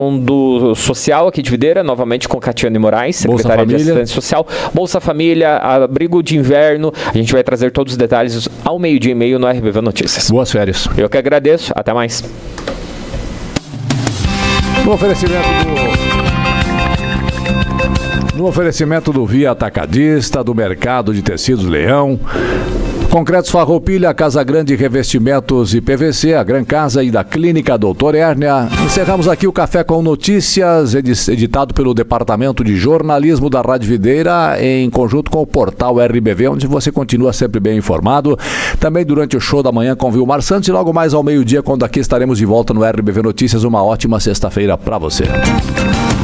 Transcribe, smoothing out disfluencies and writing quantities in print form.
do social aqui de Videira, novamente com Catiane Moraes, secretária de Assistência Social, Bolsa Família, abrigo de inverno. A gente vai trazer todos os detalhes ao 12:30 no RBV Notícias. Boas férias. Eu que agradeço. Até mais. No oferecimento do Via Atacadista, do Mercado de Tecidos Leão, Concretos Farroupilha, Casa Grande Revestimentos e PVC, a Gran Casa e da Clínica Doutor Hérnia. Encerramos aqui o Café com Notícias, editado pelo Departamento de Jornalismo da Rádio Videira, em conjunto com o portal RBV, onde você continua sempre bem informado. Também durante o show da manhã com Vilmar Santos e logo mais ao meio-dia, quando aqui estaremos de volta no RBV Notícias. Uma ótima sexta-feira para você.